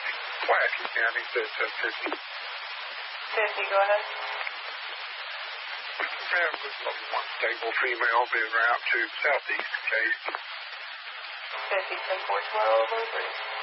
Pulaski County, says 50. 50, go ahead. Ma'am, there's one stable female being route to southeast case. 50, 10-4-12, over.